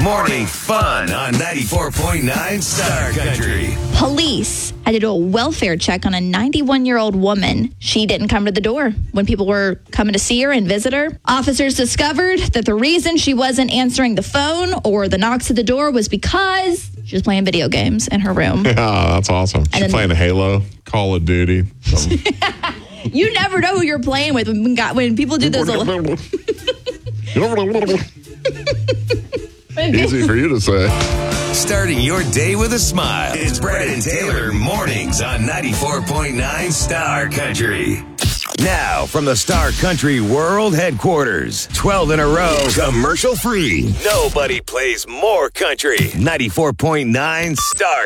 Morning fun on 94.9 Star Country. Police had to do a welfare check on a 91-year-old woman. She didn't come to the door when people were coming to see her and visit her. Officers discovered that the reason she wasn't answering the phone or the knocks at the door was because she was playing video games in her room. Oh, that's awesome. She's playing Halo, Call of Duty. You never know who you're playing with when people do those. Easy for you to say. Starting your day with a smile. It's Brad and Taylor mornings on 94.9 Star Country. Now, from the Star Country World Headquarters, 12 in a row, commercial free. Nobody plays more country. 94.9 Star